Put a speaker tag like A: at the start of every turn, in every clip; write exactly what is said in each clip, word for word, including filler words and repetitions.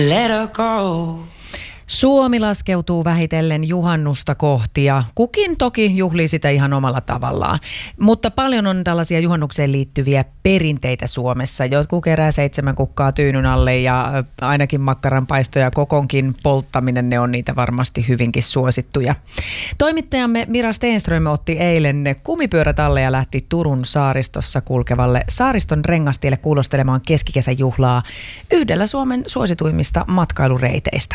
A: Let her go.
B: Suomi laskeutuu vähitellen juhannusta kohti ja kukin toki juhlii sitä ihan omalla tavallaan. Mutta paljon on tällaisia juhannukseen liittyviä perinteitä Suomessa. Jotkut kerää seitsemän kukkaa tyynyn alle ja ainakin makkaranpaisto ja kokonkin polttaminen, ne on niitä varmasti hyvinkin suosittuja. Toimittajamme Mira Stenström otti eilen kumipyörät alle ja lähti Turun saaristossa kulkevalle Saariston rengastielle kuulostelemaan keskikesäjuhlaa yhdellä Suomen suosituimmista matkailureiteistä.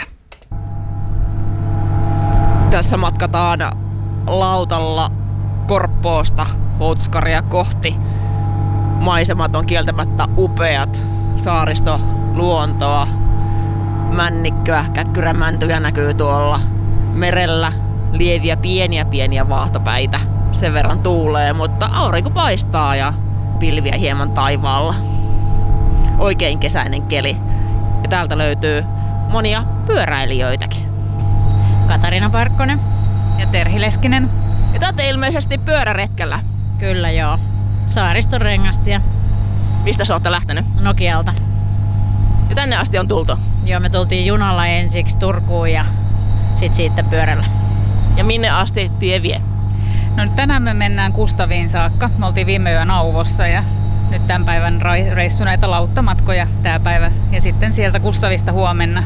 C: Tässä matkataan lautalla Korppoosta Houtskaria kohti. Maisemat on kieltämättä upeat. Saaristo, luontoa, männikköä, käkkyrämäntyjä näkyy tuolla. Merellä lieviä pieniä pieniä vaahtopäitä. Sen verran tuulee, mutta aurinko paistaa ja pilviä hieman taivaalla. Oikein kesäinen keli. Ja täältä löytyy monia pyöräilijöitäkin.
D: Katariina Parkkonen ja Terhi Leskinen.
C: Ja te olette ilmeisesti pyöräretkellä.
D: Kyllä joo. Saariston rengastia.
C: Mistä sä olette lähtenyt?
D: Nokialta.
C: Ja tänne asti on tultu.
D: Joo, me tultiin junalla ensiksi Turkuun ja sit siitä pyörällä.
C: Ja minne asti tie vie?
E: No tänään me mennään Kustaviin saakka. Me oltiin viime yön Auvossa ja nyt tämän päivän reissu näitä lauttamatkoja tää päivä. Ja sitten sieltä Kustavista huomenna